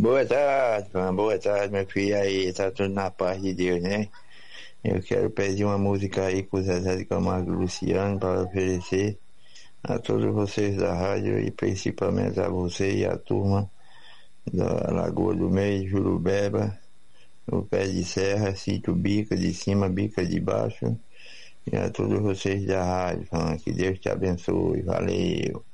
boa tarde, meu filho. Aí, tá tudo na paz de Deus, né? Eu quero pedir uma música aí com o Zezé de Camargo e Luciano para oferecer a todos vocês da rádio e principalmente a você e a turma da Lagoa do Meio, Jurubeba, o Pé de Serra, Sítio Bica de cima, Bica de baixo, e a todos vocês da rádio, falando que Deus te abençoe. Valeu!